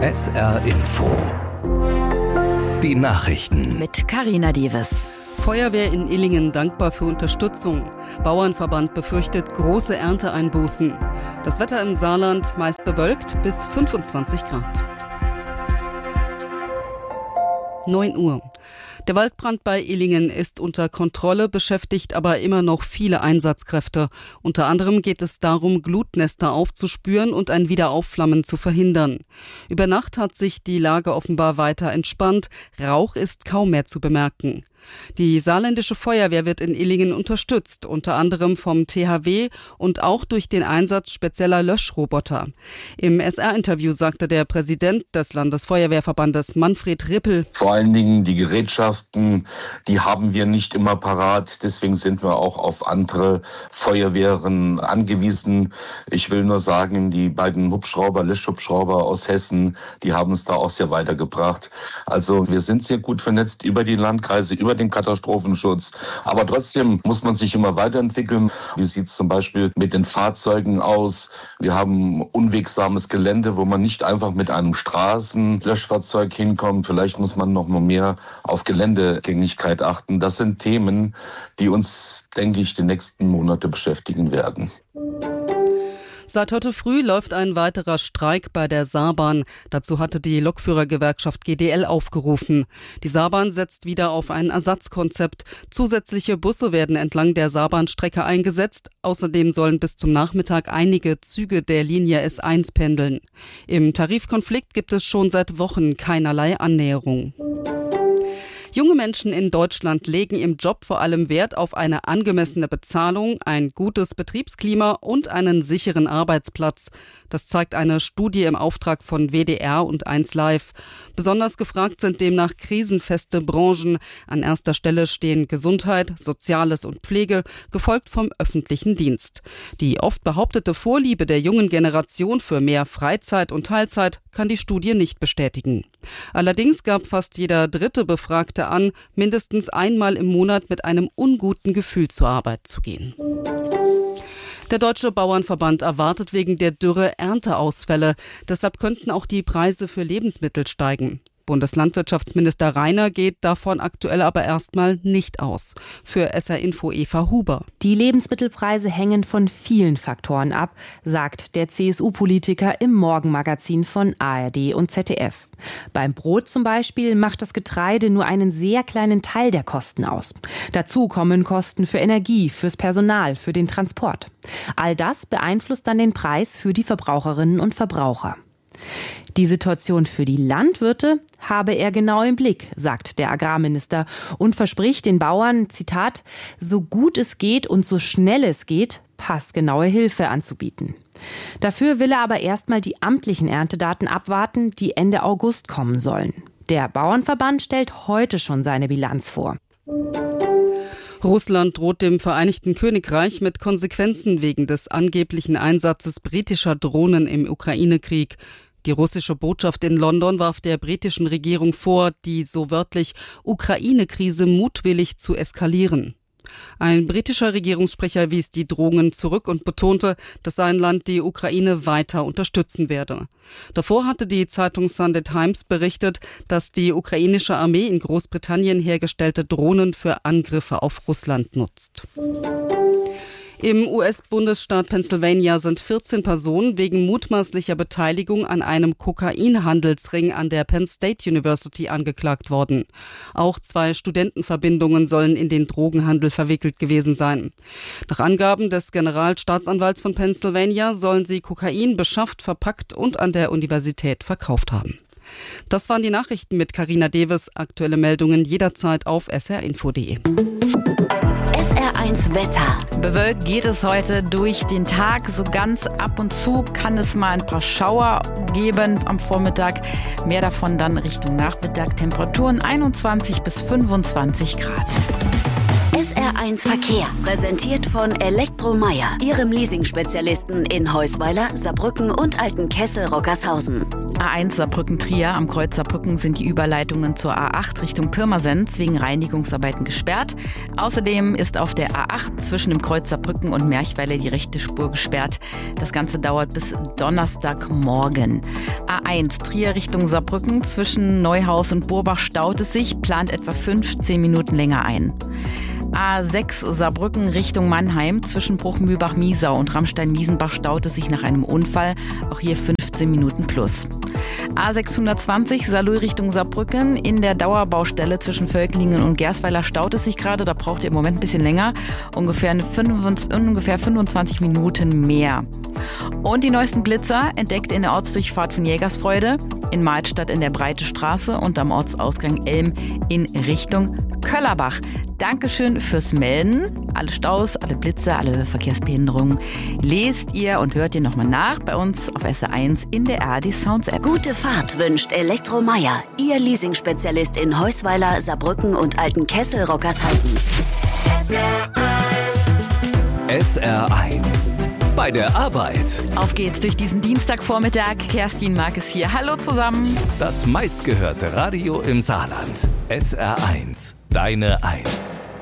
SR Info. Die Nachrichten. Mit Carina Dewes. Feuerwehr in Illingen dankbar für Unterstützung. Bauernverband befürchtet große Ernteeinbußen. Das Wetter im Saarland meist bewölkt bis 25 Grad. 9 Uhr. Der Waldbrand bei Illingen ist unter Kontrolle, beschäftigt aber immer noch viele Einsatzkräfte. Unter anderem geht es darum, Glutnester aufzuspüren und ein Wiederaufflammen zu verhindern. Über Nacht hat sich die Lage offenbar weiter entspannt. Rauch ist kaum mehr zu bemerken. Die saarländische Feuerwehr wird in Illingen unterstützt, unter anderem vom THW und auch durch den Einsatz spezieller Löschroboter. Im SR-Interview sagte der Präsident des Landesfeuerwehrverbandes Manfred Rippel: Vor allen Dingen die Gerätschaften, die haben wir nicht immer parat. Deswegen sind wir auch auf andere Feuerwehren angewiesen. Ich will nur sagen, die beiden Löschhubschrauber aus Hessen, die haben uns da auch sehr weitergebracht. Also wir sind sehr gut vernetzt über die Landkreise, über den Katastrophenschutz. Aber trotzdem muss man sich immer weiterentwickeln. Wie sieht es zum Beispiel mit den Fahrzeugen aus? Wir haben unwegsames Gelände, wo man nicht einfach mit einem Straßenlöschfahrzeug hinkommt. Vielleicht muss man noch mal mehr auf Geländegängigkeit achten. Das sind Themen, die uns, denke ich, die nächsten Monate beschäftigen werden. Seit heute früh läuft ein weiterer Streik bei der Saarbahn. Dazu hatte die Lokführergewerkschaft GDL aufgerufen. Die Saarbahn setzt wieder auf ein Ersatzkonzept. Zusätzliche Busse werden entlang der Saarbahnstrecke eingesetzt. Außerdem sollen bis zum Nachmittag einige Züge der Linie S1 pendeln. Im Tarifkonflikt gibt es schon seit Wochen keinerlei Annäherung. Junge Menschen in Deutschland legen im Job vor allem Wert auf eine angemessene Bezahlung, ein gutes Betriebsklima und einen sicheren Arbeitsplatz. Das zeigt eine Studie im Auftrag von WDR und 1Live. Besonders gefragt sind demnach krisenfeste Branchen. An erster Stelle stehen Gesundheit, Soziales und Pflege, gefolgt vom öffentlichen Dienst. Die oft behauptete Vorliebe der jungen Generation für mehr Freizeit und Teilzeit kann die Studie nicht bestätigen. Allerdings gab fast jeder dritte Befragte an, mindestens einmal im Monat mit einem unguten Gefühl zur Arbeit zu gehen. Der Deutsche Bauernverband erwartet wegen der Dürre Ernteausfälle. Deshalb könnten auch die Preise für Lebensmittel steigen. Bundeslandwirtschaftsminister Rainer geht davon aktuell aber erstmal nicht aus. Für SR Info Eva Huber. Die Lebensmittelpreise hängen von vielen Faktoren ab, sagt der CSU-Politiker im Morgenmagazin von ARD und ZDF. Beim Brot zum Beispiel macht das Getreide nur einen sehr kleinen Teil der Kosten aus. Dazu kommen Kosten für Energie, fürs Personal, für den Transport. All das beeinflusst dann den Preis für die Verbraucherinnen und Verbraucher. Die Situation für die Landwirte habe er genau im Blick, sagt der Agrarminister und verspricht den Bauern, Zitat, so gut es geht und so schnell es geht, passgenaue Hilfe anzubieten. Dafür will er aber erstmal die amtlichen Erntedaten abwarten, die Ende August kommen sollen. Der Bauernverband stellt heute schon seine Bilanz vor. Russland droht dem Vereinigten Königreich mit Konsequenzen wegen des angeblichen Einsatzes britischer Drohnen im Ukraine-Krieg. Die russische Botschaft in London warf der britischen Regierung vor, die so wörtlich Ukraine-Krise mutwillig zu eskalieren. Ein britischer Regierungssprecher wies die Drohungen zurück und betonte, dass sein Land die Ukraine weiter unterstützen werde. Davor hatte die Zeitung Sunday Times berichtet, dass die ukrainische Armee in Großbritannien hergestellte Drohnen für Angriffe auf Russland nutzt. Im US-Bundesstaat Pennsylvania sind 14 Personen wegen mutmaßlicher Beteiligung an einem Kokainhandelsring an der Penn State University angeklagt worden. Auch 2 Studentenverbindungen sollen in den Drogenhandel verwickelt gewesen sein. Nach Angaben des Generalstaatsanwalts von Pennsylvania sollen sie Kokain beschafft, verpackt und an der Universität verkauft haben. Das waren die Nachrichten mit Carina Dewes. Aktuelle Meldungen jederzeit auf srinfo.de. SR1 Wetter. Bewölkt geht es heute durch den Tag. So ganz ab und zu kann es mal ein paar Schauer geben am Vormittag. Mehr davon dann Richtung Nachmittag. Temperaturen 21 bis 25 Grad. SR1 Verkehr, präsentiert von Elektromeier, Ihrem Leasing-Spezialisten in Heusweiler, Saarbrücken und Altenkessel-Rockershausen. A1 Saarbrücken-Trier am Kreuz Saarbrücken sind die Überleitungen zur A8 Richtung Pirmasens wegen Reinigungsarbeiten gesperrt. Außerdem ist auf der A8 zwischen dem Kreuz Saarbrücken und Merchweiler die rechte Spur gesperrt. Das Ganze dauert bis Donnerstagmorgen. A1 Trier Richtung Saarbrücken zwischen Neuhaus und Burbach staut es sich, plant etwa 15 Minuten länger ein. A6 Saarbrücken Richtung Mannheim zwischen Bruchmühlbach-Miesau und Rammstein-Miesenbach staute sich nach einem Unfall. Auch hier 15 Minuten plus. A620 Saarlouis Richtung Saarbrücken. In der Dauerbaustelle zwischen Völklingen und Gersweiler staut es sich gerade. Da braucht ihr im Moment ein bisschen länger. Ungefähr 25 Minuten mehr. Und die neuesten Blitzer entdeckt in der Ortsdurchfahrt von Jägersfreude, in Mahlstadt in der Breite Straße und am Ortsausgang Elm in Richtung Köllerbach. Dankeschön fürs Melden. Alle Staus, alle Blitze, alle Verkehrsbehinderungen lest ihr und hört ihr nochmal nach bei uns auf SR1 in der ARD Sounds App. Gute Fahrt wünscht Elektromeier, Ihr Leasing-Spezialist in Heusweiler, Saarbrücken und Altenkessel-Rockershausen. SR1 bei der Arbeit. Auf geht's durch diesen Dienstagvormittag. Kerstin Mark ist hier. Hallo zusammen. Das meistgehörte Radio im Saarland. SR1, deine 1.